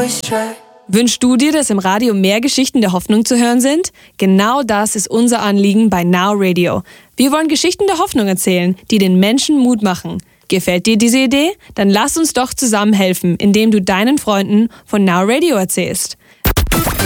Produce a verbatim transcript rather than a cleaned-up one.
always try. Wünschst du dir, dass im Radio mehr Geschichten der Hoffnung zu hören sind? Genau das ist unser Anliegen bei Now Radio. Wir wollen Geschichten der Hoffnung erzählen, die den Menschen Mut machen. Gefällt dir diese Idee? Dann lass uns doch zusammen helfen, indem du deinen Freunden von Now Radio erzählst.